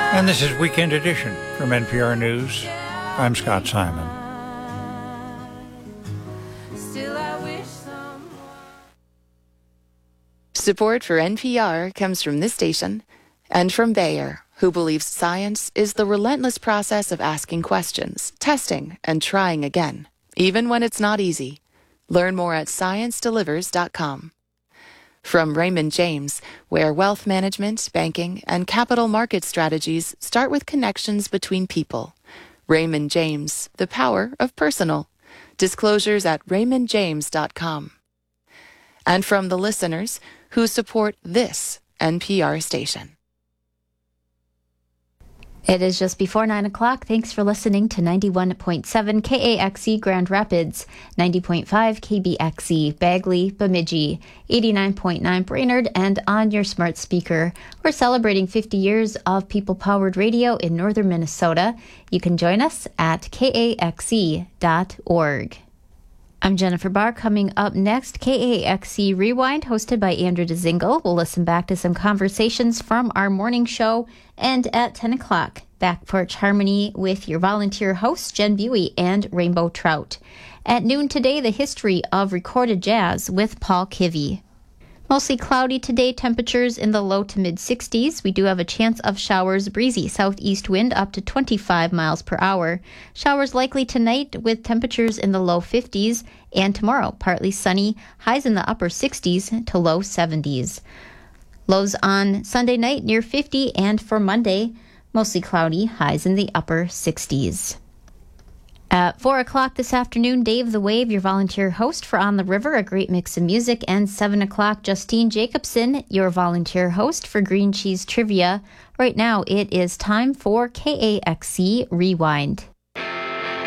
And this is Weekend Edition from NPR News. I'm Scott Simon. Support for NPR comes from this station and from Bayer, who believes science is the relentless process of asking questions, testing, and trying again, even when it's not easy. Learn more at ScienceDelivers.com. From Raymond James, where wealth management, banking, and capital market strategies start with connections between people. Raymond James, the power of personal. Disclosures at RaymondJames.com. And from the listeners who support this NPR station. It is just before 9 o'clock. Thanks for listening to 91.7 KAXE Grand Rapids, 90.5 KBXE Bagley, Bemidji, 89.9 Brainerd, and on your smart speaker. We're celebrating 50 years of people-powered radio in northern Minnesota. You can join us at kaxe.org. I'm Jennifer Barr. Coming up next, KAXE Rewind, hosted by Andrew DeZingle. We'll listen back to some conversations from our morning show. And at 10 o'clock, Back Porch Harmony with your volunteer hosts, Jen Buey and Rainbow Trout. At noon today, the history of recorded jazz with Paul Kivy. Mostly cloudy today, temperatures in the low to mid-60s. We do have a chance of showers, breezy southeast wind up to 25 miles per hour. Showers likely tonight with temperatures in the low 50s. And tomorrow, partly sunny, highs in the upper 60s to low 70s. Lows on Sunday night near 50, and for Monday, mostly cloudy, highs in the upper 60s. At 4 o'clock this afternoon, Dave the Wave, your volunteer host for On the River, a great mix of music. And 7 o'clock, Justine Jacobson, your volunteer host for Green Cheese Trivia. Right now, it is time for KAXE Rewind.